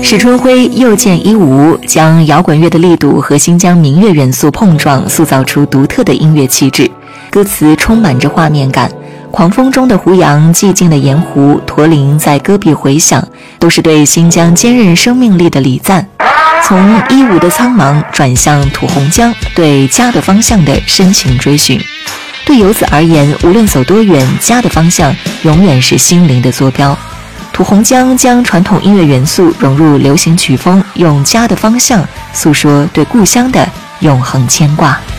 史春辉又见155，将摇滚乐的力度和新疆民乐元素碰撞，塑造出独特的音乐气质。歌词充满着画面感，狂风中的胡杨，寂静的盐湖，驼铃在戈壁回响，都是对新疆坚韧生命力的礼赞。从155的苍茫转向土红江，对家的方向的深情追寻。对游子而言，无论走多远，家的方向永远是心灵的坐标。土红江将传统音乐元素融入流行曲风，用家的方向诉说对故乡的永恒牵挂。